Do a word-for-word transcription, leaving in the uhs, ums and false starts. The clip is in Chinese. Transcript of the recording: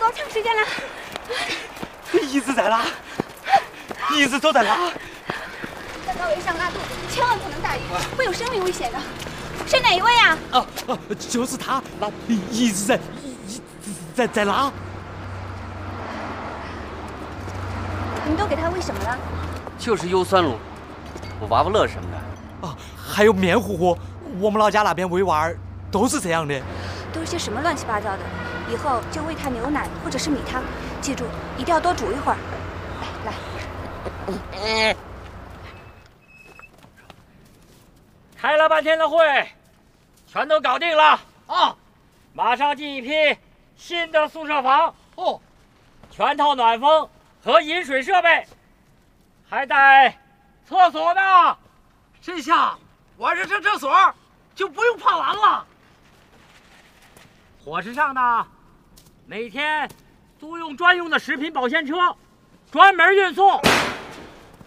好长时间了。 椅子在哪？椅子都在哪？ 在高位上拉肚子，千万不能大意，会有生命危险的。是哪一位啊？ 啊啊，就是他。那椅子在椅在在哪？ 你们都给他喂什么了？ 就是优酸乳，我娃娃乐什么的。 啊，还有面糊糊，我们老家那边喂娃儿都是这样的。 都是些什么乱七八糟的？以后就喂他牛奶或者是米汤，记住一定要多煮一会儿。来来。 开了半天的会，全都搞定了啊！马上进一批新的宿舍房哦，全套暖风和饮水设备，还带厕所呢。 这下晚上上厕所就不用怕完了。 伙食上呢，每天租用专用的食品保鲜车，专门运送。